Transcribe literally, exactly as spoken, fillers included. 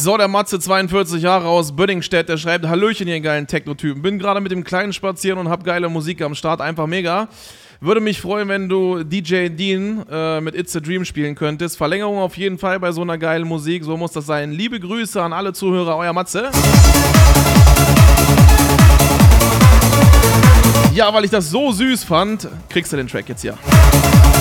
So, der Matze, zweiundvierzig Jahre aus Böddingstedt, der schreibt: Hallöchen, ihr geilen Techno-Typen. Bin gerade mit dem Kleinen spazieren und hab geile Musik am Start, einfach mega. Würde mich freuen, wenn du D J Dean äh, mit It's a Dream spielen könntest. Verlängerung auf jeden Fall bei so einer geilen Musik, so muss das sein. Liebe Grüße an alle Zuhörer, euer Matze. Ja, weil ich das so süß fand, kriegst du den Track jetzt hier.